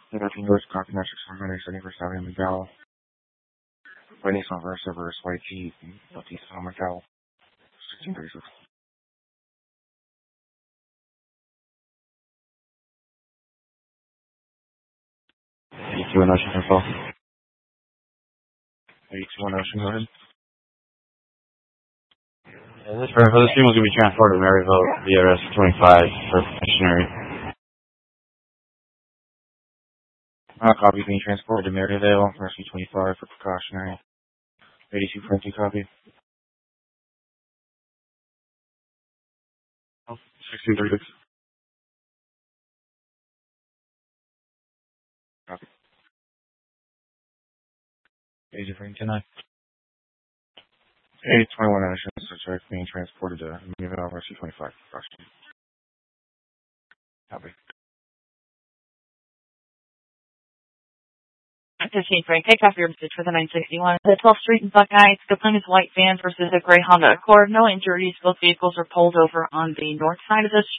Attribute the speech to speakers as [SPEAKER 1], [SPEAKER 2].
[SPEAKER 1] 13 North Continental 671st Avenue, McDowell. Waiting on Versa versus YT, Northeast on McDowell. 1636. 82 on Ocean Info. 82 on Ocean, go ahead. This team was going to be transported to Maryville via Rescue 25 for missionary. Copy being transported to Maryville, Rescue 25 for precautionary. 82 printing copy. 1636. Copy. Agent for 10-9. 821 Anderson, subject being transported to Maryville, Rescue 25 for precautionary. Copy.
[SPEAKER 2] 15 Frank, take off your message for the 961. The 12th Street in Buckeye, it's the Plymouth White van versus a gray Honda Accord. No injuries. Both vehicles are pulled over on the north side of the